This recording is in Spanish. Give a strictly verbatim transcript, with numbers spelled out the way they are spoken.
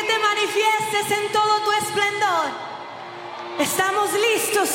te manifiestes en todo tu esplendor. Estamos listos,